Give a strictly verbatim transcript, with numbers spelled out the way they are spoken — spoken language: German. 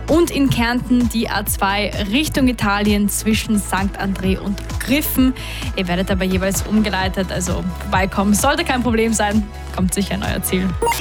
Und in Kärnten die A zwei Richtung Italien zwischen Sankt André und Griffen. Ihr werdet aber jeweils umgeleitet, also vorbeikommen sollte kein Problem sein. Kommt sicher an euer Ziel.